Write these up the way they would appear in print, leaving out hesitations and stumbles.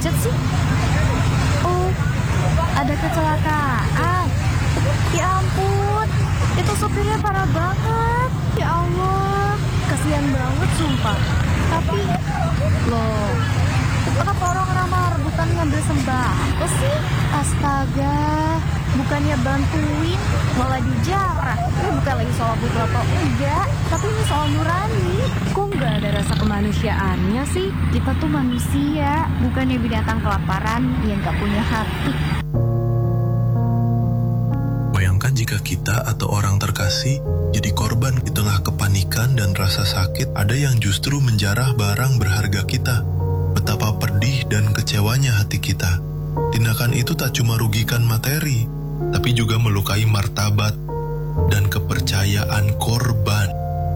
macet sih? Oh, ada kecelakaan. Ya ampun, itu supirnya parah banget. Ya Allah, kasihan banget sumpah. Tapi, loh, kenapa orang ramah rebutan ngambil sembako sih? Astaga, bukannya bantuin, malah dijarah. Ini bukan lagi soal butuh atau enggak, tapi ini soal nurani. Kok nggak ada rasa kemanusiaannya sih? Kita tuh manusia, bukannya binatang kelaparan yang nggak punya hati. Bayangkan jika kita atau orang terkasih jadi korban di tengah kepanikan dan rasa sakit, ada yang justru menjarah barang berharga kita. Betapa pedih dan kecewanya hati kita. Tindakan itu tak cuma rugikan materi, tapi juga melukai martabat dan kepercayaan korban.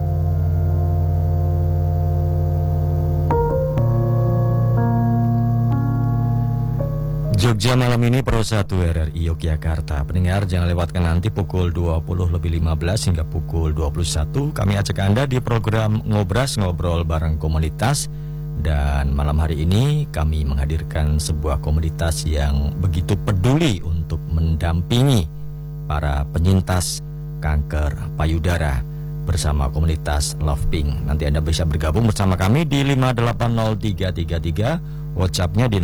Jogja malam ini Pro 1 RRI Yogyakarta. Pendengar jangan lewatkan nanti pukul 20.15 hingga pukul 21. Kami ajak Anda di program Ngobras, ngobrol bareng komunitas. Dan malam hari ini kami menghadirkan sebuah komunitas yang begitu peduli untuk mendampingi para penyintas kanker payudara bersama komunitas Love Pink. Nanti Anda bisa bergabung bersama kami di 580333, WhatsApp-nya di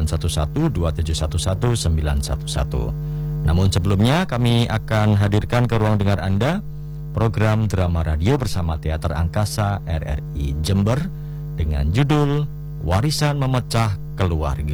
081127119111. Namun sebelumnya kami akan hadirkan ke ruang dengar Anda program drama radio bersama Teater Angkasa RRI Jember dengan judul Warisan Memecah Keluarga.